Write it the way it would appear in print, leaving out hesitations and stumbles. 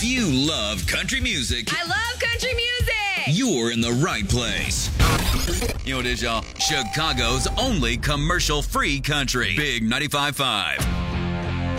you love country music, I love country music. you're in the right place. You know what it is, y'all? Chicago's only commercial-free country. Big 95.5.